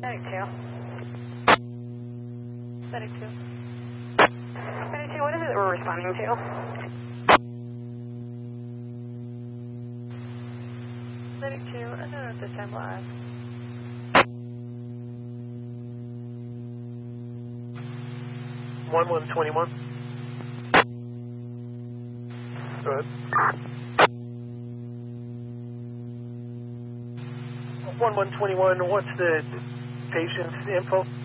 Medic 2. Medic 2. Medic 2, what is it that we're responding to? Medic 2, I don't know at this time, we'll ask. One 21. Go ahead. 1121, what's the patient's info?